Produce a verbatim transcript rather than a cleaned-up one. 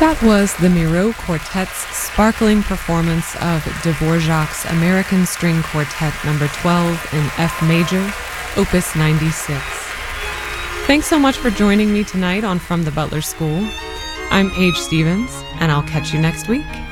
That was the Miro Quartet's sparkling performance of Dvorak's American String Quartet number twelve in F major, opus ninety-six. Thanks so much for joining me tonight on From the Butler School. I'm Paige Stevens, and I'll catch you next week.